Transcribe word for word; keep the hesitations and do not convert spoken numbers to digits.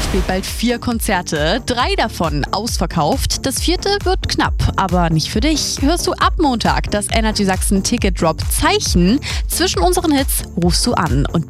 spielt bald vier Konzerte, drei davon ausverkauft. Das vierte wird knapp, aber nicht für dich. Hörst du ab Montag das Energy Sachsen Ticket Drop Zeichen? Zwischen unseren Hits rufst du an und